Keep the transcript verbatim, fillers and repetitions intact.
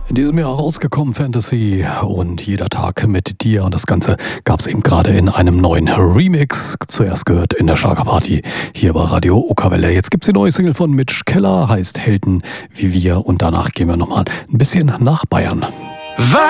In diesem Jahr rausgekommen, Fantasy und Jeder Tag mit dir. Und das Ganze gab es eben gerade in einem neuen Remix. Zuerst gehört in der Schlagerparty hier bei Radio Okerwelle. Jetzt gibt es die neue Single von Mitch Keller, heißt Helden wie wir. Und danach gehen wir nochmal ein bisschen nach Bayern. Weil